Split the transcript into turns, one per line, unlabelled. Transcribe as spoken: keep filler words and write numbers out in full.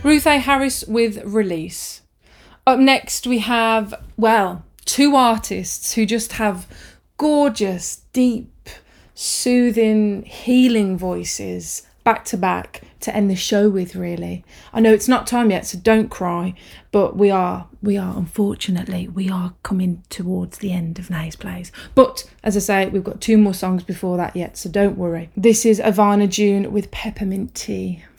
Ruth A. Harris with Release. Up next we have, well, two artists who just have gorgeous, deep, soothing, healing voices back to back to end the show with, really. I know it's not time yet, so don't cry, but we are, we are, unfortunately, we are coming towards the end of Nay's Plays. But, as I say, we've got two more songs before that yet, so don't worry. This is Ivana June with Peppermint Tea.